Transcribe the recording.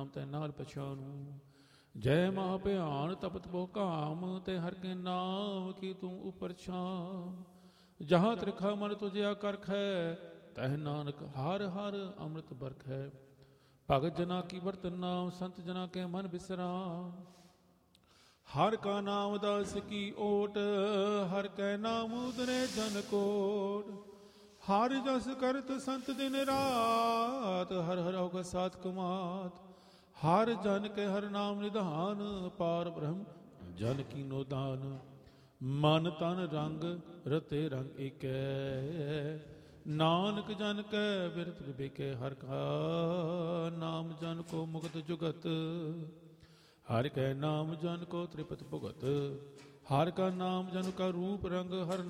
ਨਾਮ ਤੈ ਨਾਲ ਪਛਾਣੂ। ਜੈ ਮਹਾ ਭਿਆਨ ਤਪਤ ਬਹੁ ਕਾਮ, ਤੇ ਹਰ ਕੇ ਨਾਮ ਕੀ ਤੂੰ ਉਪਰ ਛਾਮ। ਜਹਾਂ ਤ੍ਰਿਖਾ ਮਨ ਤੁਝਿਆ ਕਰਖੈ, ਤਹ ਨਾਨਕ ਹਰ ਹਰ ਅੰਮ੍ਰਿਤ ਬਰਖੈ। ਭਗਤ ਜਨਾ ਕੀ ਵਰਤਨ ਨਾਮ, ਸੰਤ ਜਨਾ ਕੇ ਮਨ ਬਿਸਰਾਮ। ਹਰ ਕਾ ਨਾਮ ਦਾਸ ਕੀ ਓਟ, ਹਰ ਕੈ ਨਾਮ ਉਦਰੇ ਜਨ ਕੋਟ। ਹਰ ਜਸ ਕਰਤ ਸੰਤ ਦਿਨ ਰਾਤ, ਹਰ ਹਰ ਹੋਗਾ ਸਾਥ ਕਮਾਤ। ਹਰ ਜਨ ਕੇ ਹਰ ਨਾਮ ਨਿਧਾਨ, ਪਾਰ ਬ੍ਰਹਮ ਜਨ ਕੀਨੋ ਦਾਨ। ਮਨ ਤਨ ਰੰਗ ਰਤੇ ਰੰਗ ਏਕੈ, ਨਾਨਕ ਜਨ ਕੈ ਬਿਰਤ ਵਿਵੇਕੈ। ਹਰ ਕਾ ਨਾਮ ਜਨ ਕੋ ਮੁਕਤ ਜੁਗਤ, ਹਰ ਕੈ ਨਾਮ ਜਨ ਕੋ ਤ੍ਰਿਪਤ ਭੁਗਤ। ਹਰ ਕਾ ਨਾਮ ਜਨ ਕਾ ਰੂਪ ਰੰਗ, ਹਰ